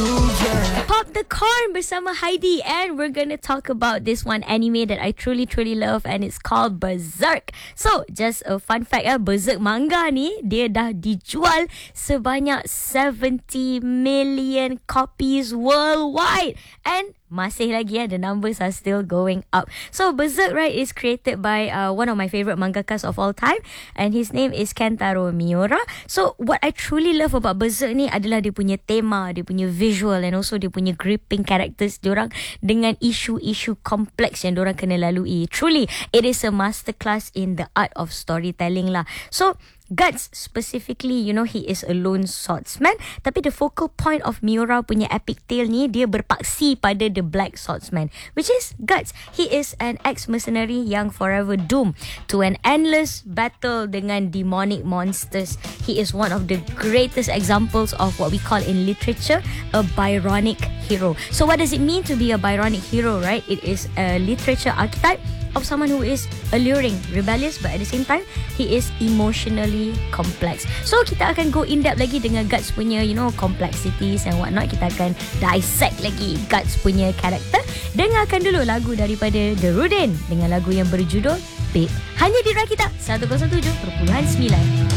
Pop the Corn bersama Heidi, and we're gonna talk about this one anime that I truly love, and it's called Berserk. So just a fun fact, Berserk manga ni dia dah dijual sebanyak 70 million copies worldwide, and masih lagi the numbers are still going up. So Berserk, right, is created by one of my favorite mangakas of all time, and his name is Kentaro Miura. So what I truly love about Berserk ni adalah dia punya tema, dia punya visual, and also dia punya gripping characters diorang dengan isu-isu kompleks yang diorang kena lalui. Truly, it is a masterclass in the art of storytelling lah. So Guts specifically, you know, he is a lone swordsman, tapi the focal point of Miura punya epic tale ni, dia berpaksi pada the Black Swordsman, which is Guts. He is an ex-mercenary yang forever doomed to an endless battle dengan demonic monsters. He is one of the greatest examples of what we call in literature a Byronic hero. So what does it mean to be a Byronic hero, right? It is a literature archetype of someone who is alluring, rebellious, but at the same time he is emotionally complex. So kita akan go in depth lagi dengan Guts punya, you know, complexities and whatnot. Kita akan dissect lagi Guts punya karakter. Dengarkan dulu lagu daripada The Rudin dengan lagu yang berjudul Babe, hanya di Rakita 107.9.